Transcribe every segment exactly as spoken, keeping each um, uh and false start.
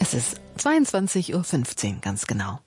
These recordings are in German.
Es ist zweiundzwanzig Uhr fünfzehn, ganz genau.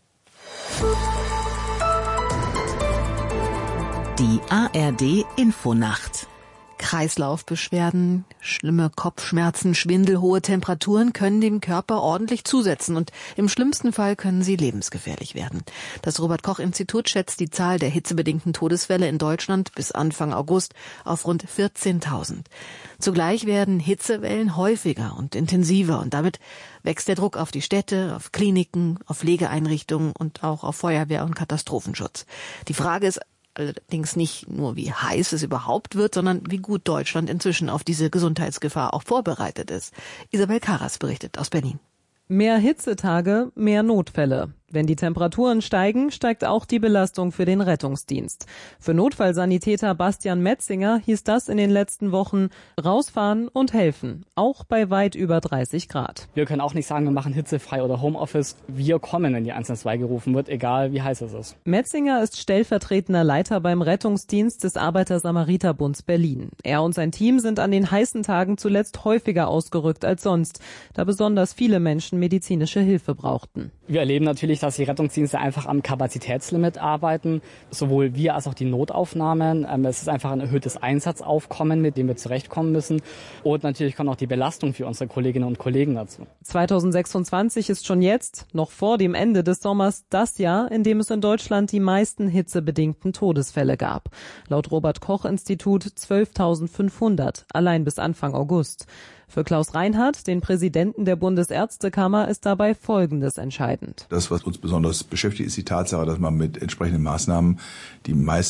Die A R D Infonacht. Kreislaufbeschwerden, schlimme Kopfschmerzen, Schwindel, hohe Temperaturen können dem Körper ordentlich zusetzen und im schlimmsten Fall können sie lebensgefährlich werden. Das Robert-Koch-Institut schätzt die Zahl der hitzebedingten Todesfälle in Deutschland bis Anfang August auf rund vierzehntausend. Zugleich werden Hitzewellen häufiger und intensiver und damit wächst der Druck auf die Städte, auf Kliniken, auf Pflegeeinrichtungen und auch auf Feuerwehr und Katastrophenschutz. Die Frage ist allerdings nicht nur, wie heiß es überhaupt wird, sondern wie gut Deutschland inzwischen auf diese Gesundheitsgefahr auch vorbereitet ist. Isabel Karas berichtet aus Berlin. Mehr Hitzetage, mehr Notfälle. Wenn die Temperaturen steigen, steigt auch die Belastung für den Rettungsdienst. Für Notfallsanitäter Bastian Metzinger hieß das in den letzten Wochen rausfahren und helfen, auch bei weit über dreißig Grad. Wir können auch nicht sagen, wir machen hitzefrei oder Homeoffice. Wir kommen, wenn die eins eins zwei gerufen wird, egal wie heiß es ist. Metzinger ist stellvertretender Leiter beim Rettungsdienst des Arbeiter-Samariter-Bunds Berlin. Er und sein Team sind an den heißen Tagen zuletzt häufiger ausgerückt als sonst, da besonders viele Menschen medizinische Hilfe brauchten. Wir erleben natürlich, dass die Rettungsdienste einfach am Kapazitätslimit arbeiten, sowohl wir als auch die Notaufnahmen. Es ist einfach ein erhöhtes Einsatzaufkommen, mit dem wir zurechtkommen müssen. Und natürlich kommt auch die Belastung für unsere Kolleginnen und Kollegen dazu. zweitausendsechsundzwanzig ist schon jetzt, noch vor dem Ende des Sommers, das Jahr, in dem es in Deutschland die meisten hitzebedingten Todesfälle gab. Laut Robert-Koch-Institut zwölftausendfünfhundert, allein bis Anfang August. Für Klaus Reinhardt, den Präsidenten der Bundesärztekammer, ist dabei Folgendes entscheidend. Das, was uns besonders beschäftigt, ist die Tatsache, dass man mit entsprechenden Maßnahmen die meisten